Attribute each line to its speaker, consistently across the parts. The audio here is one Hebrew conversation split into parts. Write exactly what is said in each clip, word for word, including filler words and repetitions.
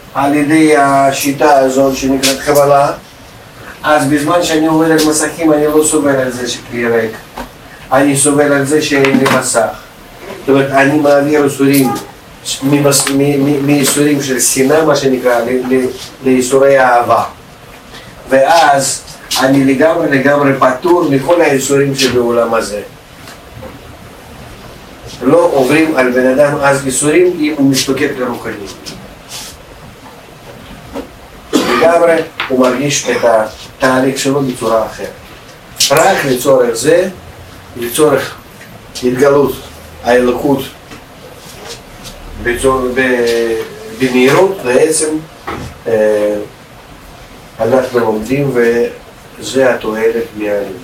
Speaker 1: על ידי השיטה הזאת שנקראת קבלה, אז בזמן שאני עובד על מסכים אני לא סובל על זה שכלי ריק, אני סובל על זה שאין לי מסך. זאת אומרת, אני מעביר איסורים מאיסורים של שנאה, מה שנקרא, לאיסורי אהבה, ואז אני לגמרי לגמרי פטור מכל האיסורים שבעולם הזה. לא עוברים על בן אדם אז איסורים אם הוא משתוקק לרוחני. לגמרי הוא מרגיש את התהליך שלו בצורה אחרת. רק לצורך זה, לצורך התגלות האלוקות במהירות, בעצם אנחנו לומדים, וזה התועלת מהלימוד.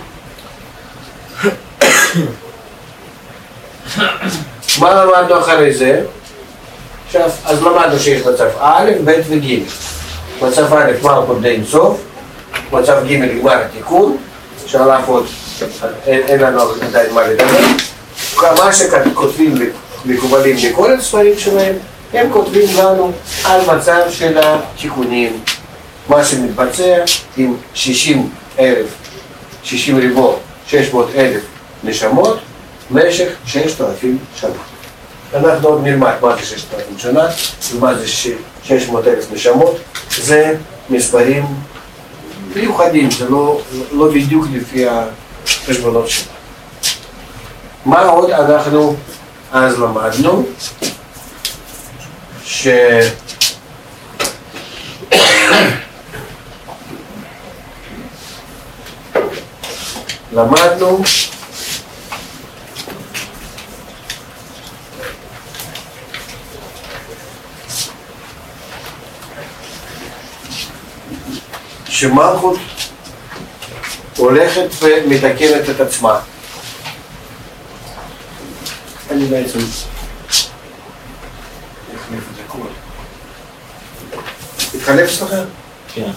Speaker 1: מה למדנו אחרי זה? עכשיו, אז למדנו שיש מצב א', ב' וג'. מצב א', מלכות אין סוף, מצב ג' גמר התיקון, שעליו עוד אין לנו עדיין מה לדבר. מה שכותבים מקובלים בכל הספרים שלהם, הם כותבים לנו על מצב של התיקונים, מה שמתבצע עם שישים אלף, שישים ריבוע, שש מאות אלף נשמות, במשך ששת אלפים שנה. אנחנו עוד נלמד מה זה ששת אלפים שנה ומה זה שש מאות אלף נשמות. זה מספרים מיוחדים, זה לא, לא בדיוק לפי החשבונות שלנו. מה עוד אנחנו אז למדנו? ש... למדנו שמלכות הולכת ומתקנת את עצמה. אני בעצם נחליף את הכל. התחלף אצלכם?
Speaker 2: כן.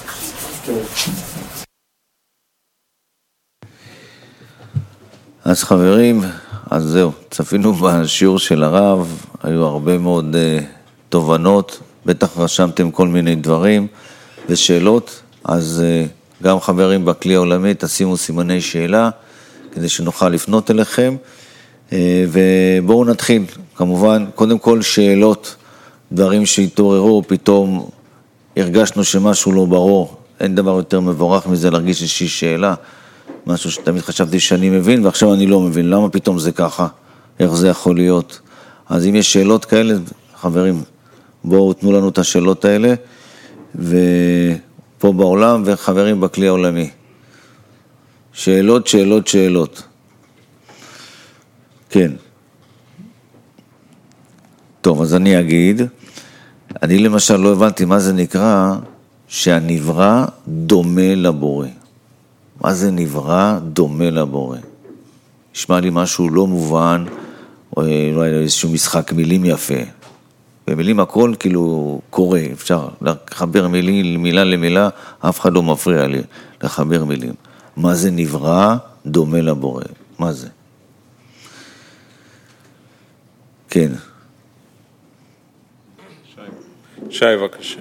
Speaker 2: אז חברים, אז זהו, צפינו בשיעור של הרב, היו הרבה מאוד uh, תובנות, בטח רשמתם כל מיני דברים ושאלות, אז uh, גם חברים בכלי העולמי תשימו סימני שאלה, כדי שנוכל לפנות אליכם, uh, ובואו נתחיל, כמובן, קודם כל שאלות, דברים שהתעוררו, פתאום הרגשנו שמשהו לא ברור, אין דבר יותר מבורך מזה להרגיש איזושהי שאלה, משהו שתמיד חשבתי שאני מבין, ועכשיו אני לא מבין, למה פתאום זה ככה, איך זה יכול להיות. אז אם יש שאלות כאלה, חברים, בואו תנו לנו את השאלות האלה, ופה בעולם, וחברים בכלי העולמי. שאלות, שאלות, שאלות. כן. טוב, אז אני אגיד, אני למשל לא הבנתי מה זה נקרא, שהנברא דומה לבורא. מה זה נברא דומה לבורא? נשמע לי משהו לא מובן, או אולי איזשהו משחק מילים יפה. במילים הכל כאילו קורה, אפשר לחבר מילים, מילה למילה, אף אחד לא מפריע לי לחבר מילים. מה זה נברא דומה לבורא? מה זה? כן.
Speaker 3: שי, שי בבקשה.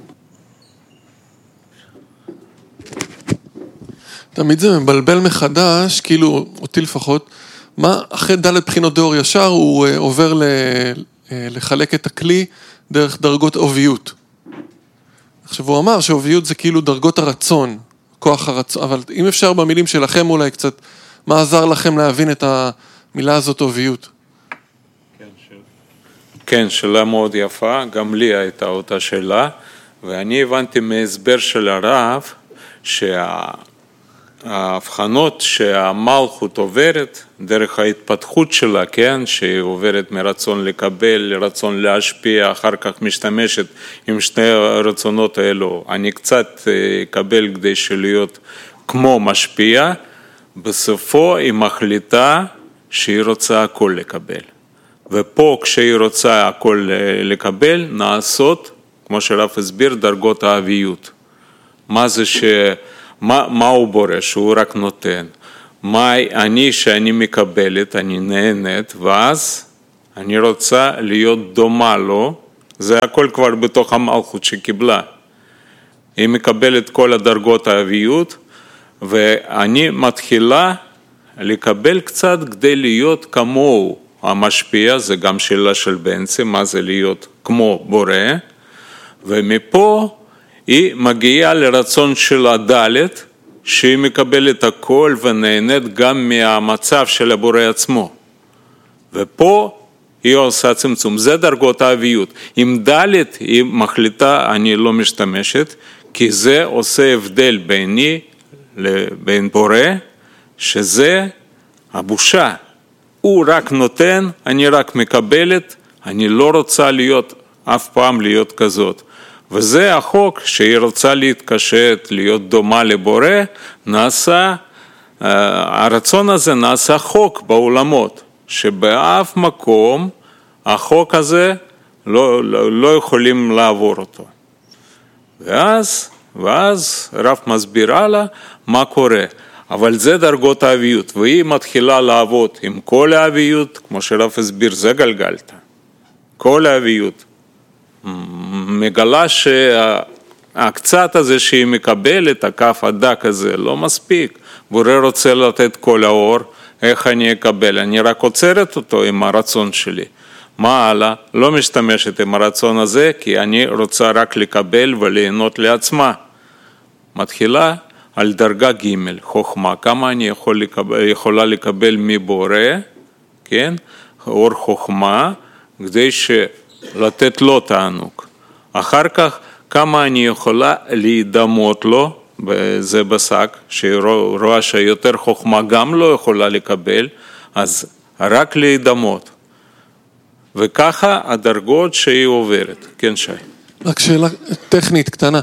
Speaker 4: תמיד זה מבלבל מחדש, כאילו, אותי לפחות, מה אחרי ד' בחינות דאור ישר, הוא עובר ל, לחלק את הכלי דרך דרגות אוביות. עכשיו, הוא אמר שאוביות זה כאילו דרגות הרצון, כוח הרצון, אבל אם אפשר במילים שלכם אולי קצת, מה עזר לכם להבין את המילה הזאת אוביות?
Speaker 3: כן, שאלה. כן, שאלה מאוד יפה, גם לי הייתה אותה שאלה, ואני הבנתי מהסבר של הרב, שה... ההבחנות שהמלכות עוברת דרך ההתפתחות שלה, כן, שהיא עוברת מרצון לקבל לרצון להשפיע, אחר כך משתמשת עם שני הרצונות האלו, אני קצת אקבל כדי שלהיות כמו משפיע, בסופו היא מחליטה שהיא רוצה הכל לקבל. ופה כשהיא רוצה הכל לקבל, נעשות, כמו שרב הסביר, דרגות האביות. מה זה ש... מה, מה הוא בורא? שהוא רק נותן. מה אני שאני מקבלת, אני נהנית, ואז אני רוצה להיות דומה לו, זה הכל כבר בתוך המלכות שקיבלה. היא מקבלת כל הדרגות האביות, ואני מתחילה לקבל קצת כדי להיות כמוהו. המשפיע, זה גם שאלה של בנצי, מה זה להיות כמו בורא, ומפה היא מגיעה לרצון של הדלת, שהיא מקבלת הכל ונהנית גם מהמצב של הבורא עצמו. ופה היא עושה צמצום, זה דרגות האביות. עם דלת היא מחליטה, אני לא משתמשת, כי זה עושה הבדל ביני לבין בורא, שזה הבושה. הוא רק נותן, אני רק מקבלת, אני לא רוצה להיות, אף פעם להיות כזאת. וזה החוק שהיא רוצה להתקשט, להיות דומה לבורא, נעשה, הרצון הזה נעשה חוק בעולמות, שבאף מקום החוק הזה לא, לא, לא יכולים לעבור אותו. ואז, ואז רב מסבירה לה מה קורה. אבל זה דרגות האביות, והיא מתחילה לעבוד עם כל האביות, כמו שרב הסביר, זה גלגלת. כל האביות. מגלה שהקצת הזה שהיא מקבלת, הכף הדק הזה, לא מספיק. בורא רוצה לתת כל האור, איך אני אקבל? אני רק עוצרת אותו עם הרצון שלי. מה הלאה? לא משתמשת עם הרצון הזה, כי אני רוצה רק לקבל וליהנות לעצמה. מתחילה על דרגה ג' חוכמה, כמה אני יכול לקבל, יכולה לקבל מבורא, כן? אור חוכמה, כדי לתת לו תענוג. אחר כך, כמה אני יכולה להידמות לו, זה בשק, שהיא רואה שיותר חוכמה גם לא יכולה לקבל, אז רק להידמות. וככה הדרגות שהיא עוברת. כן, שי.
Speaker 4: רק שאלה טכנית קטנה,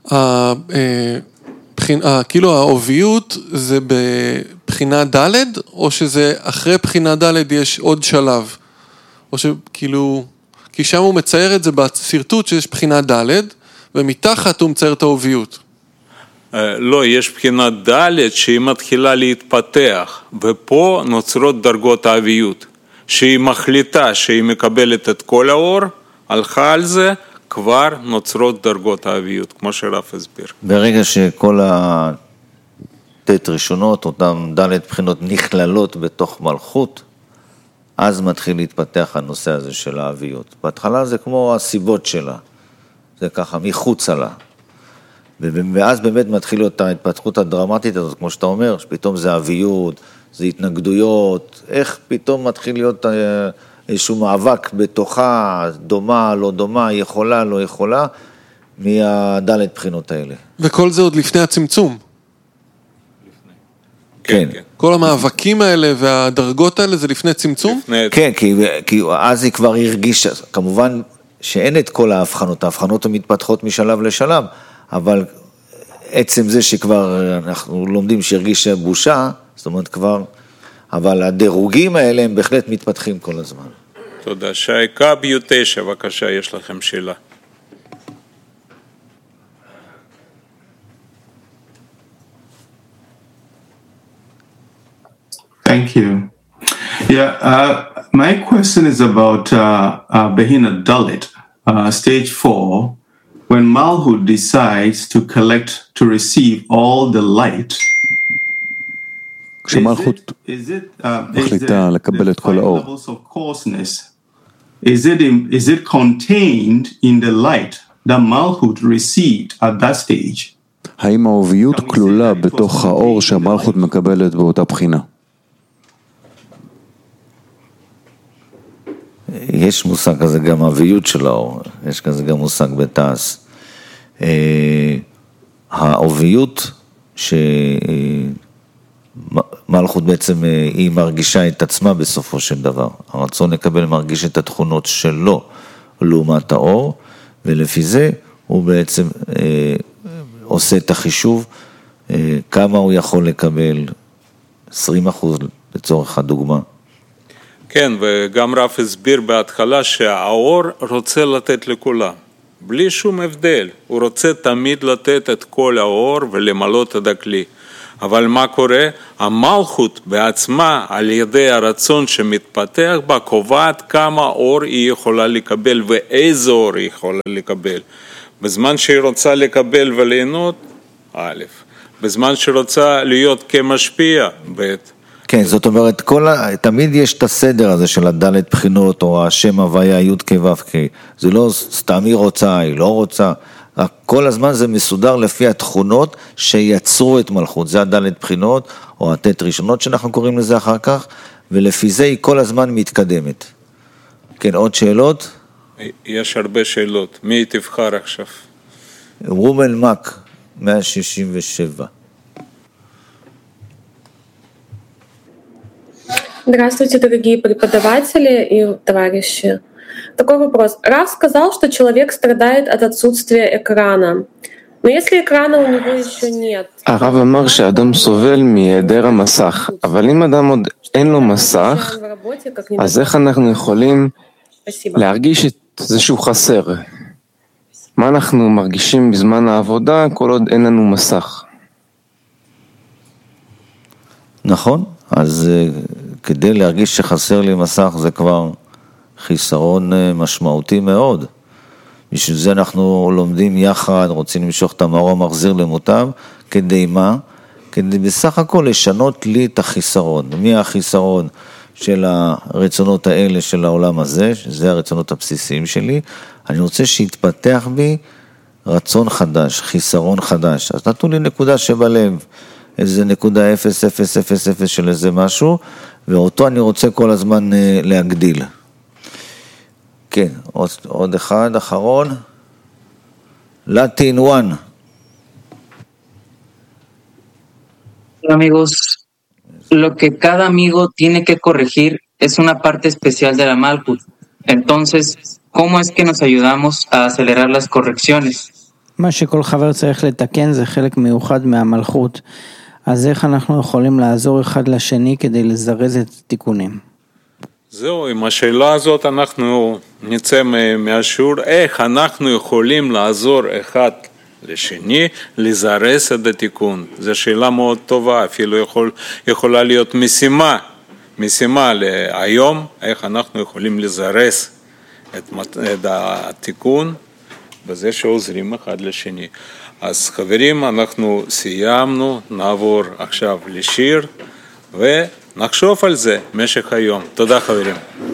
Speaker 4: כאילו העוביות זה בבחינה ד' או שזה אחרי בחינה ד' יש עוד שלב? או שכאילו, כי שם הוא מצייר את זה בסרטוט שיש בחינה ד' ומתחת הוא מצייר את העוביות.
Speaker 3: לא, יש בחינה ד' שהיא מתחילה להתפתח, ופה נוצרות דרגות האביות, שהיא מחליטה שהיא מקבלת את כל האור, הלכה על זה, כבר נוצרות דרגות האביות, כמו שרב הסביר.
Speaker 2: ברגע שכל התת ראשונות, אותם ד' בחינות נכללות בתוך מלכות, אז מתחיל להתפתח הנושא הזה של האביות. בהתחלה זה כמו הסיבות שלה, זה ככה מחוץ לה. ואז באמת מתחיל להיות ההתפתחות הדרמטית הזאת, כמו שאתה אומר, שפתאום זה אביות, זה התנגדויות, איך פתאום מתחיל להיות איזשהו מאבק בתוכה, דומה, לא דומה, יכולה, לא יכולה, מהדלת בחינות האלה.
Speaker 4: וכל זה עוד לפני הצמצום.
Speaker 2: כן.
Speaker 4: כל המאבקים האלה והדרגות האלה זה לפני צמצום?
Speaker 2: כן, כי, כי אז היא כבר הרגישה, כמובן שאין את כל ההבחנות, ההבחנות המתפתחות משלב לשלב, אבל עצם זה שכבר אנחנו לומדים שהרגישה בושה, זאת אומרת כבר, אבל הדירוגים האלה הם בהחלט מתפתחים כל הזמן.
Speaker 3: תודה. שייקה ביו תשע, בבקשה, יש לכם שאלה.
Speaker 5: Thank you. Yeah, uh, my question is about uh, uh, Behina Dalit, uh, stage four. When Malhut decides to collect, to receive all the light,
Speaker 6: כשמלכות מחליטה לקבל את כל האור,
Speaker 5: is it is it contained in the light that Malhut received at that stage?
Speaker 6: האם האוביות כלולה בתוך האור שהמלכות מקבלת באותה בחינה?
Speaker 2: יש מושג כזה גם האוביות של האור, יש כזה גם מושג בתעש. האוביות שמלכות בעצם היא מרגישה את עצמה בסופו של דבר. הרצון לקבל מרגיש את התכונות שלו לעומת האור, ולפי זה הוא בעצם עושה את החישוב כמה הוא יכול לקבל, עשרים אחוז לצורך הדוגמה.
Speaker 3: כן, וגם רב הסביר בהתחלה שהאור רוצה לתת לכולם. בלי שום הבדל, הוא רוצה תמיד לתת את כל האור ולמלות את הכלי. אבל מה קורה? המלכות בעצמה, על ידי הרצון שמתפתח בה, קובעת כמה אור היא יכולה לקבל ואיזה אור היא יכולה לקבל. בזמן שהיא רוצה לקבל וליהנות, א', בזמן שהיא רוצה להיות כמשפיע, ב'.
Speaker 2: כן, זאת אומרת, כל ה... תמיד יש את הסדר הזה של הדלת בחינות, או השם הוויה, י' כ' ו' כ'. זה לא סתם היא רוצה, היא לא רוצה. רק כל הזמן זה מסודר לפי התכונות שיצרו את מלכות. זה הדלת בחינות, או התת ראשונות שאנחנו קוראים לזה אחר כך, ולפי זה היא כל הזמן מתקדמת. כן, עוד שאלות?
Speaker 3: יש הרבה שאלות. מי תבחר עכשיו?
Speaker 2: רומל מק, מאה שישים ושבע.
Speaker 7: Здравствуйте, дорогие преподаватели и товарищи. Такой вопрос. Рав сказал, что человек страдает от отсутствия экрана. Но если экрана у него еще нет...
Speaker 8: הרב אמר שאדם סובל מהיעדר המסך, אבל אם אדם עוד אין לו מסך, אז איך אנחנו יכולים להרגיש את זה שהוא חסר? מה אנחנו מרגישים בזמן העבודה כל עוד אין לנו מסך?
Speaker 2: נכון, אז כדי להרגיש שחסר לי מסך זה כבר חיסרון משמעותי מאוד. בשביל זה אנחנו לומדים יחד, רוצים למשוך את המאור המחזיר למוטב, כדי מה? כדי בסך הכל לשנות לי את החיסרון. מי החיסרון של הרצונות האלה של העולם הזה, שזה הרצונות הבסיסיים שלי, אני רוצה שיתפתח בי רצון חדש, חיסרון חדש. אז נתנו לי נקודה שבלב, איזה נקודה אפס, אפס, אפס, אפס של איזה משהו, ואותו אני רוצה כל הזמן להגדיל. כן, עוד, עוד אחד, אחרון. Latin one.
Speaker 9: Amigos, lo que cada amigo tiene que corregir es una parte especial de la Malkut. Entonces, ¿cómo es que nos ayudamos a acelerar las correcciones?
Speaker 10: מה שכל חבר צריך לתקן זה חלק מיוחד מהמלכות. אז איך אנחנו יכולים לעזור אחד לשני כדי לזרז את התיקונים?
Speaker 3: זהו, עם השאלה הזאת אנחנו נצא מהשיעור, איך אנחנו יכולים לעזור אחד לשני, לזרז את התיקון. זו שאלה מאוד טובה, אפילו יכול, יכולה להיות משימה, משימה להיום, איך אנחנו יכולים לזרז את, את התיקון, בזה שעוזרים אחד לשני. אז חברים, אנחנו סיימנו, נעבור עכשיו לשיר, ונחשוב על זה משך היום. תודה חברים.